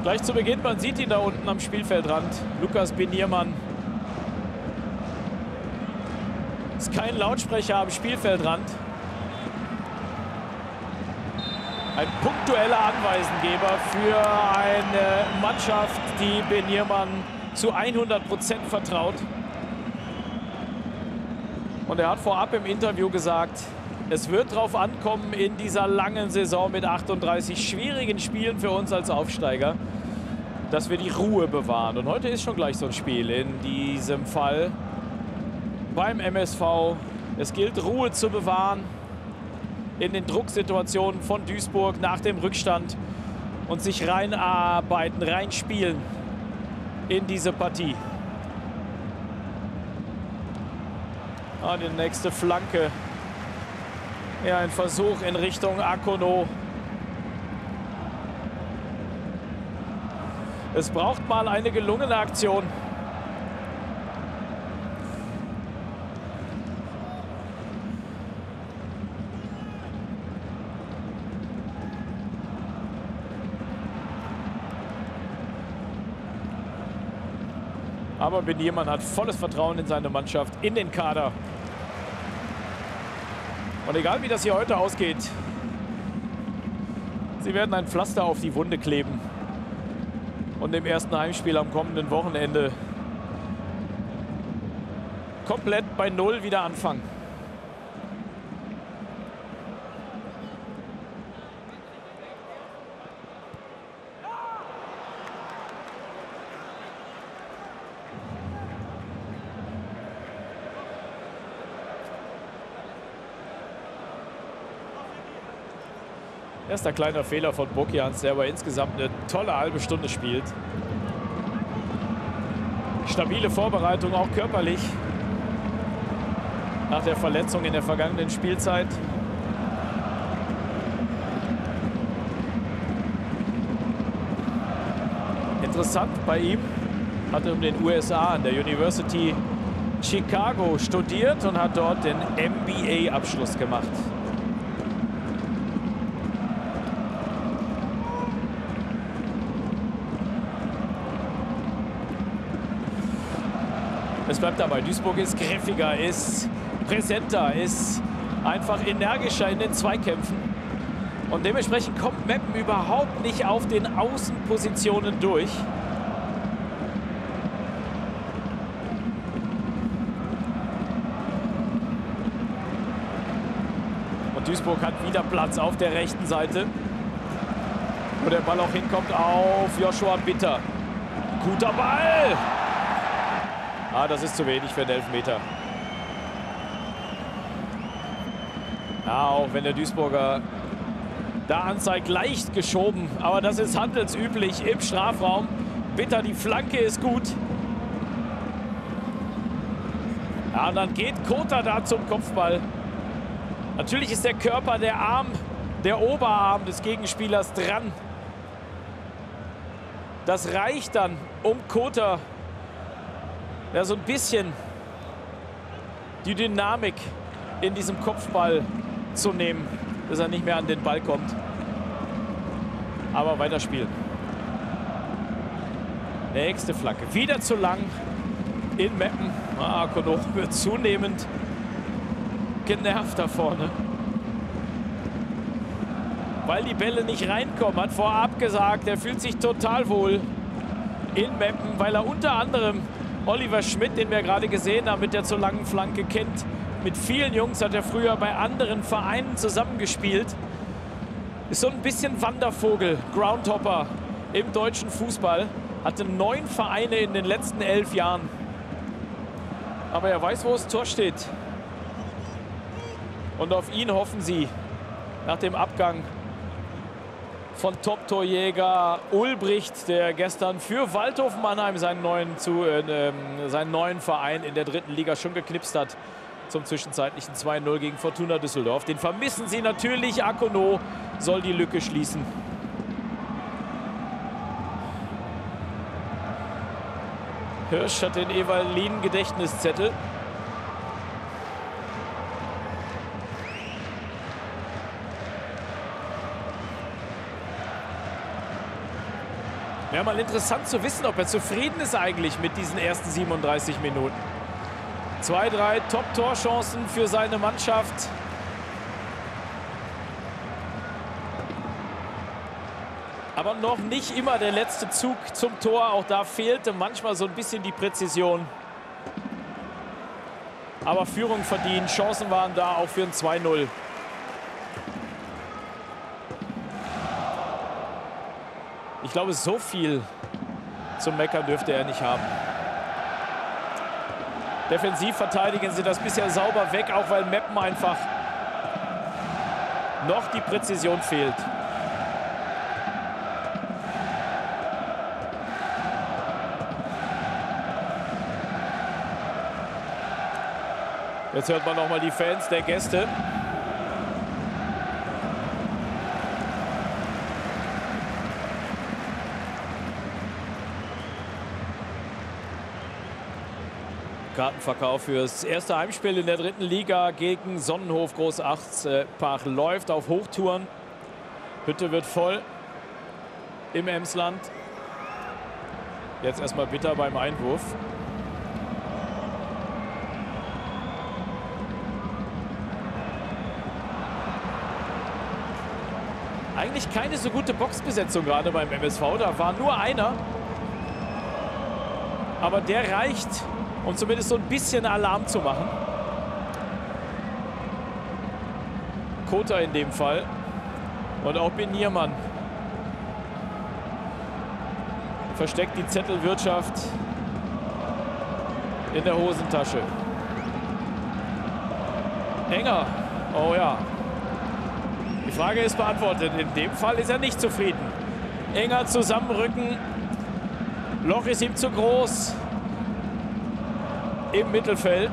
Gleich zu Beginn, man sieht ihn da unten am Spielfeldrand. Lukas Beniermann. Ist kein Lautsprecher am Spielfeldrand. Ein punktueller Anweisengeber für eine Mannschaft, die Beniermann zu 100% vertraut. Und er hat vorab im Interview gesagt, es wird darauf ankommen in dieser langen Saison mit 38 schwierigen Spielen für uns als Aufsteiger, dass wir die Ruhe bewahren. Und heute ist schon gleich so ein Spiel in diesem Fall beim MSV. Es gilt, Ruhe zu bewahren in den Drucksituationen von Duisburg nach dem Rückstand und sich reinarbeiten, reinspielen in diese Partie. Die nächste Flanke. Ja, ein Versuch in Richtung Akono. Es braucht mal eine gelungene Aktion. Aber Beniermann hat volles Vertrauen in seine Mannschaft, in den Kader. Und egal wie das hier heute ausgeht, sie werden ein Pflaster auf die Wunde kleben und im ersten Heimspiel am kommenden Wochenende komplett bei Null wieder anfangen. Erster kleiner Fehler von Bokians, der aber insgesamt eine tolle halbe Stunde spielt. Stabile Vorbereitung, auch körperlich. Nach der Verletzung in der vergangenen Spielzeit. Interessant bei ihm, hat er in den USA an der University Chicago studiert und hat dort den MBA-Abschluss gemacht. Es bleibt dabei, Duisburg ist griffiger, ist präsenter, ist einfach energischer in den Zweikämpfen. Und dementsprechend kommt Meppen überhaupt nicht auf den Außenpositionen durch. Und Duisburg hat wieder Platz auf der rechten Seite, wo der Ball auch hinkommt auf Joshua Bitter. Guter Ball! Das ist zu wenig für den Elfmeter. Ja, auch wenn der Duisburger da anzeigt, leicht geschoben. Aber das ist handelsüblich im Strafraum. Bitter, die Flanke ist gut. Ja, und dann geht Kota da zum Kopfball. Natürlich ist der Körper, der Arm, der Oberarm des Gegenspielers dran. Das reicht dann, um Kota ja, so ein bisschen die Dynamik in diesem Kopfball zu nehmen, dass er nicht mehr an den Ball kommt. Aber weiterspielen. Nächste Flanke. Wieder zu lang in Meppen. Konoch wird zunehmend genervt da vorne. Weil die Bälle nicht reinkommen. Hat vorab gesagt, er fühlt sich total wohl in Meppen, weil er unter anderem Oliver Schmidt, den wir gerade gesehen haben, mit der zu langen Flanke kennt. Mit vielen Jungs hat er früher bei anderen Vereinen zusammengespielt. Ist so ein bisschen Wandervogel, Groundhopper im deutschen Fußball. Hatte 9 Vereine in den letzten 11 Jahren. Aber er weiß, wo das Tor steht. Und auf ihn hoffen sie nach dem Abgang von Top-Torjäger Ulbricht, der gestern für Waldhof Mannheim seinen neuen Verein in der 3. Liga schon geknipst hat zum zwischenzeitlichen 2-0 gegen Fortuna Düsseldorf. Den vermissen sie natürlich. Akono soll die Lücke schließen. Hirsch hat den Evalin-Gedächtniszettel. Wäre mal interessant zu wissen, ob er zufrieden ist eigentlich mit diesen ersten 37 Minuten. 2, 3 Top-Torchancen für seine Mannschaft. Aber noch nicht immer der letzte Zug zum Tor. Auch da fehlte manchmal so ein bisschen die Präzision. Aber Führung verdient. Chancen waren da auch für ein 2-0. Ich glaube, so viel zum Meckern dürfte er nicht haben. Defensiv verteidigen sie das bisher sauber weg, auch weil Meppen einfach noch die Präzision fehlt. Jetzt hört man noch mal die Fans der Gäste. Kartenverkauf fürs erste Heimspiel in der 3. Liga gegen Sonnenhof Großachspach läuft auf Hochtouren. Hütte wird voll im Emsland. Jetzt erstmal Bitter beim Einwurf. Eigentlich keine so gute Boxbesetzung gerade beim MSV. Da war nur einer. Aber der reicht, um zumindest so ein bisschen Alarm zu machen. Kota in dem Fall. Und auch Beniermann versteckt die Zettelwirtschaft in der Hosentasche. Enger. Oh ja. Die Frage ist beantwortet. In dem Fall ist er nicht zufrieden. Enger zusammenrücken. Loch ist ihm zu groß. Im Mittelfeld.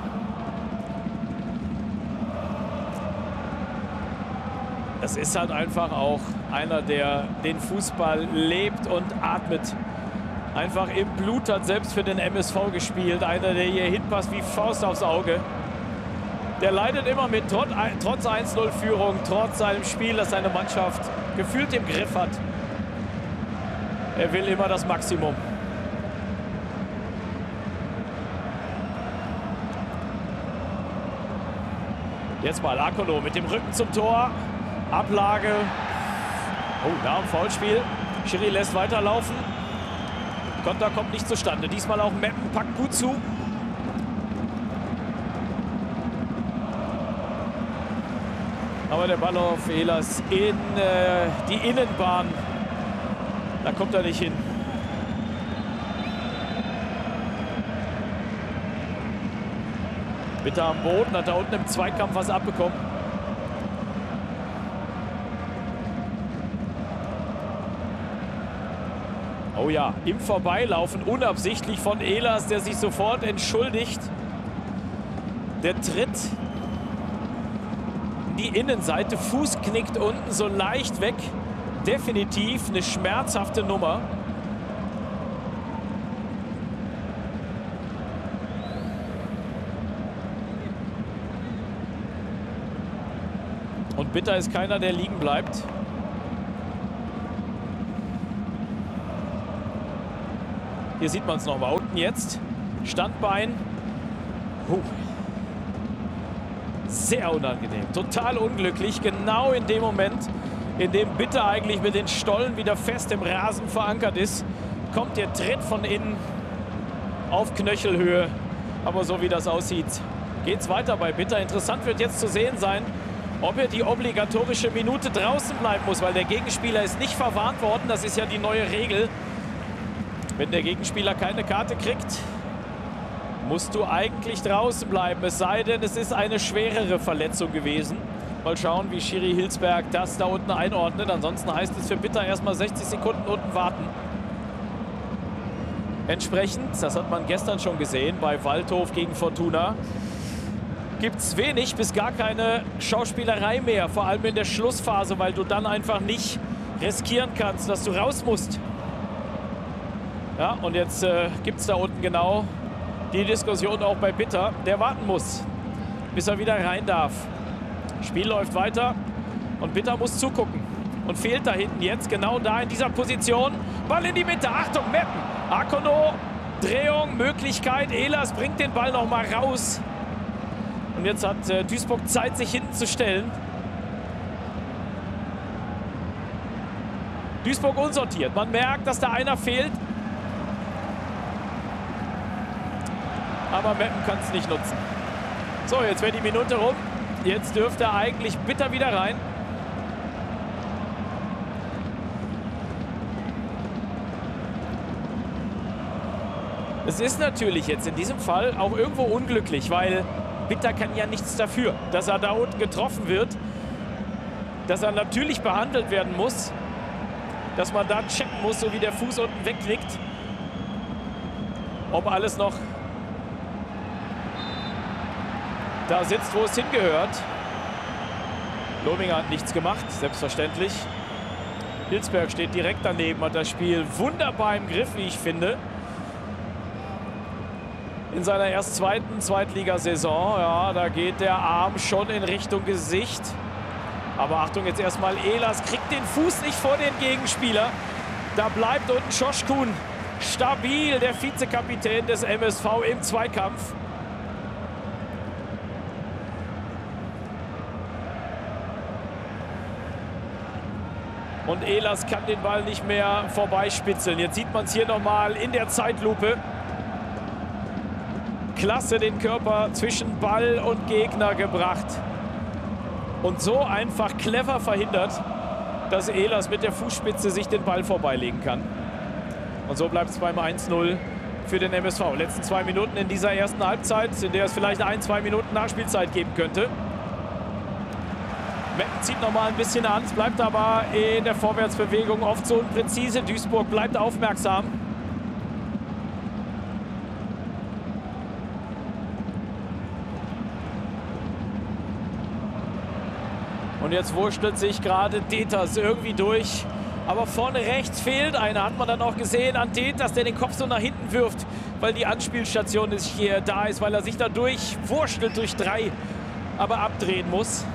Das ist halt einfach auch einer, der den Fußball lebt und atmet. Einfach im Blut hat selbst für den MSV gespielt. Einer, der hier hinpasst wie Faust aufs Auge. Der leidet immer mit, trotz 1-0-Führung, trotz seinem Spiel, das seine Mannschaft gefühlt im Griff hat. Er will immer das Maximum. Jetzt mal Akono mit dem Rücken zum Tor. Ablage. Oh, da im Foulspiel. Schiri lässt weiterlaufen. Konter kommt nicht zustande. Diesmal auch Meppen packt gut zu. Aber der Ball auf Ehlers in die Innenbahn. Da kommt er nicht hin. Bitter am Boden, hat da unten im Zweikampf was abbekommen. Oh ja, im Vorbeilaufen unabsichtlich von Ehlers, der sich sofort entschuldigt. Der tritt die Innenseite, Fuß knickt unten so leicht weg. Definitiv eine schmerzhafte Nummer. Und Bitter ist keiner, der liegen bleibt. Hier sieht man es noch mal unten jetzt. Standbein. Sehr unangenehm, total unglücklich. Genau in dem Moment, in dem Bitter eigentlich mit den Stollen wieder fest im Rasen verankert ist, kommt der Tritt von innen auf Knöchelhöhe. Aber so wie das aussieht, geht es weiter bei Bitter. Interessant wird jetzt zu sehen sein, ob er die obligatorische Minute draußen bleiben muss, weil der Gegenspieler ist nicht verwarnt worden. Das ist ja die neue Regel. Wenn der Gegenspieler keine Karte kriegt, musst du eigentlich draußen bleiben. Es sei denn, es ist eine schwerere Verletzung gewesen. Mal schauen, wie Schiri Hilsberg das da unten einordnet. Ansonsten heißt es für Bitter erstmal 60 Sekunden unten warten. Entsprechend, das hat man gestern schon gesehen, bei Waldhof gegen Fortuna, gibt es wenig bis gar keine Schauspielerei mehr. Vor allem in der Schlussphase, weil du dann einfach nicht riskieren kannst, dass du raus musst. Ja, und jetzt gibt es da unten genau die Diskussion auch bei Bitter, der warten muss, bis er wieder rein darf. Spiel läuft weiter und Bitter muss zugucken. und fehlt da hinten jetzt genau da in dieser Position. Ball in die Mitte, Achtung, Meppen. Akono, Drehung, Möglichkeit. Ehlers bringt den Ball noch mal raus. Und jetzt hat Duisburg Zeit, sich hinten zu stellen. Duisburg unsortiert. Man merkt, dass da einer fehlt. Aber Meppen kann es nicht nutzen. So, jetzt wäre die Minute rum. Jetzt dürfte eigentlich Bitter wieder rein. Es ist natürlich jetzt in diesem Fall auch irgendwo unglücklich, weil Bitter kann ja nichts dafür, dass er da unten getroffen wird, dass er natürlich behandelt werden muss, dass man da checken muss, so wie der Fuß unten wegklickt, ob alles noch da sitzt, wo es hingehört. Lobinger hat nichts gemacht, selbstverständlich. Hilsberg steht direkt daneben, hat das Spiel wunderbar im Griff, wie ich finde. In seiner erst zweiten Zweitligasaison, ja, da geht der Arm schon in Richtung Gesicht. Aber Achtung, jetzt erstmal Ehlers kriegt den Fuß nicht vor den Gegenspieler. Da bleibt unten Schoschkun stabil, der Vizekapitän des MSV im Zweikampf. Und Ehlers kann den Ball nicht mehr vorbeispitzeln. Jetzt sieht man es hier nochmal in der Zeitlupe. Klasse den Körper zwischen Ball und Gegner gebracht. Und so einfach clever verhindert, dass Ehlers mit der Fußspitze sich den Ball vorbeilegen kann. Und so bleibt es beim 1:0 für den MSV. Letzten 2 Minuten in dieser ersten Halbzeit, in der es vielleicht 1-2 Minuten Nachspielzeit geben könnte. Meppen zieht noch mal ein bisschen an, es bleibt aber in der Vorwärtsbewegung oft so unpräzise. Duisburg bleibt aufmerksam. Und jetzt wurschtelt sich gerade Deters irgendwie durch. Aber vorne rechts fehlt einer, hat man dann auch gesehen an Deters, der den Kopf so nach hinten wirft, weil die Anspielstation nicht hier da ist, weil er sich da durchwurschtelt durch 3, aber abdrehen muss.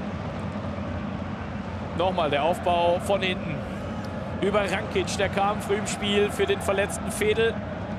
Nochmal der Aufbau von hinten über Rankic, der kam früh im Spiel für den verletzten Fedel.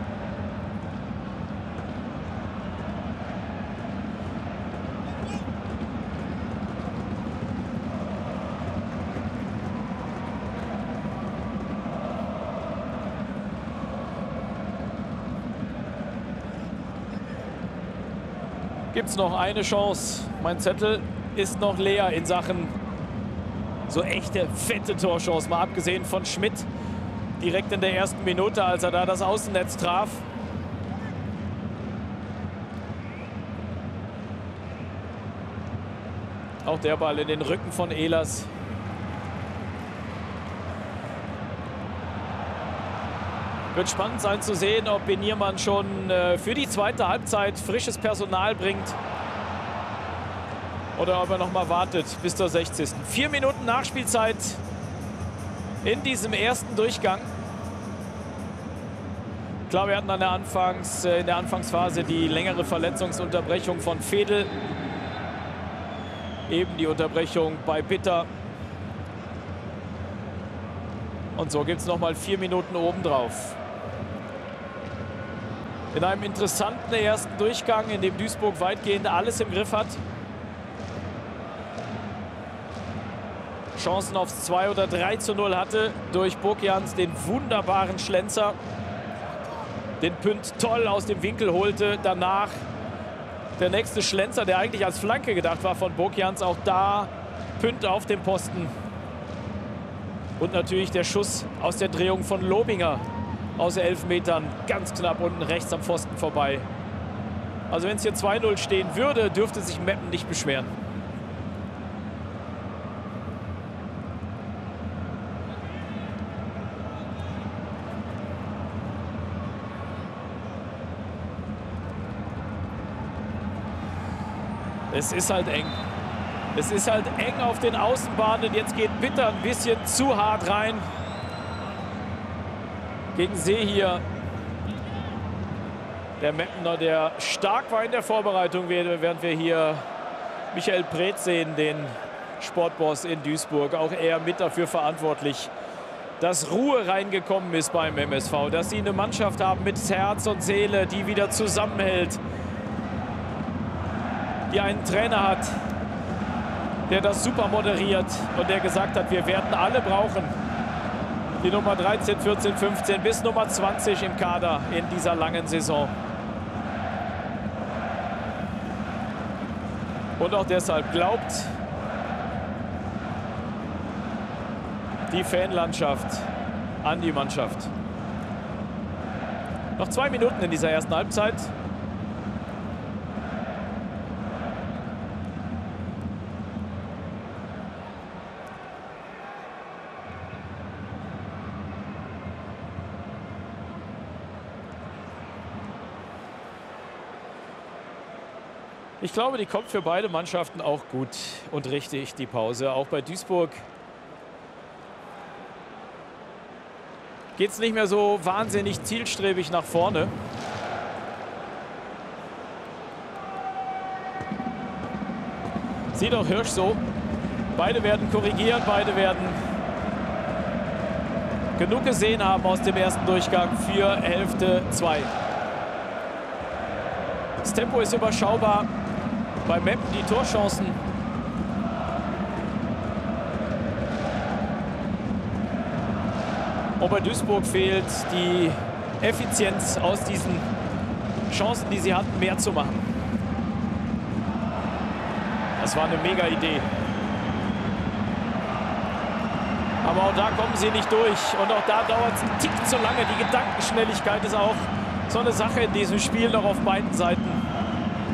Gibt es noch eine Chance? Mein Zettel ist noch leer in Sachen so echte, fette Torchance. Mal abgesehen von Schmidt direkt in der ersten Minute, als er da das Außennetz traf. Auch der Ball in den Rücken von Ehlers. Wird spannend sein zu sehen, ob Beniermann schon für die zweite Halbzeit frisches Personal bringt. Oder ob er noch mal wartet bis zur 60. 4 Minuten Nachspielzeit in diesem ersten Durchgang. Klar, wir hatten in der Anfangsphase die längere Verletzungsunterbrechung von Fedel. Eben die Unterbrechung bei Bitter. Und so gibt es noch mal 4 Minuten obendrauf. In einem interessanten ersten Durchgang, in dem Duisburg weitgehend alles im Griff hat. Chancen aufs 2 oder 3:0 hatte durch Bokjans, den wunderbaren Schlenzer. Den Pünd toll aus dem Winkel holte. Danach der nächste Schlenzer, der eigentlich als Flanke gedacht war von Bokjans. Auch da Pünd auf dem Posten. Und natürlich der Schuss aus der Drehung von Lobinger aus 11 Metern. Ganz knapp unten rechts am Pfosten vorbei. Also wenn es hier 2:0 stehen würde, dürfte sich Meppen nicht beschweren. Es ist halt eng. Es ist halt eng auf den Außenbahnen. Jetzt geht Bitter ein bisschen zu hart rein. Gegen See hier. Der Meppener, der stark war in der Vorbereitung, während wir hier Michael Preetz sehen, den Sportboss in Duisburg, auch er mit dafür verantwortlich, dass Ruhe reingekommen ist beim MSV, dass sie eine Mannschaft haben mit Herz und Seele, die wieder zusammenhält, die einen Trainer hat, der das super moderiert und der gesagt hat, wir werden alle brauchen. Die Nummer 13, 14, 15 bis Nummer 20 im Kader in dieser langen Saison. Und auch deshalb glaubt die Fanlandschaft an die Mannschaft. Noch 2 Minuten in dieser ersten Halbzeit. Ich glaube, die kommt für beide Mannschaften auch gut und richtig, die Pause. Auch bei Duisburg geht es nicht mehr so wahnsinnig zielstrebig nach vorne. Sieht auch Hirsch so. Beide werden korrigieren, beide werden genug gesehen haben aus dem ersten Durchgang für Hälfte 2. Das Tempo ist überschaubar. Bei Meppen die Torchancen. Und bei Duisburg fehlt die Effizienz aus diesen Chancen, die sie hatten, mehr zu machen. Das war eine mega Idee. Aber auch da kommen sie nicht durch. Und auch da dauert es einen Tick zu lange. Die Gedankenschnelligkeit ist auch so eine Sache in diesem Spiel, noch auf beiden Seiten.